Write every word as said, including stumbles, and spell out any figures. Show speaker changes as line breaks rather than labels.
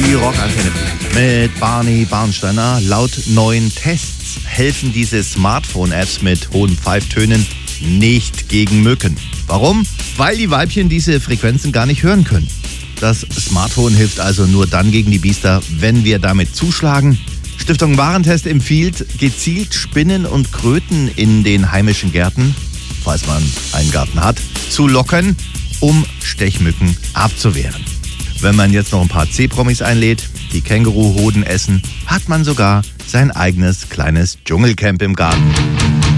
Die Rockantenne mit Barney Barnsteiner. Laut neuen Tests helfen diese Smartphone-Apps mit hohen Pfeiftönen nicht gegen Mücken. Warum? Weil die Weibchen diese Frequenzen gar nicht hören können. Das Smartphone hilft also nur dann gegen die Biester, wenn wir damit zuschlagen. Stiftung Warentest empfiehlt, gezielt Spinnen und Kröten in den heimischen Gärten, falls man einen Garten hat, zu locken, um Stechmücken abzuwehren. Wenn man jetzt noch ein paar C-Promis einlädt, die Känguruhoden essen, hat man sogar sein eigenes kleines Dschungelcamp im Garten.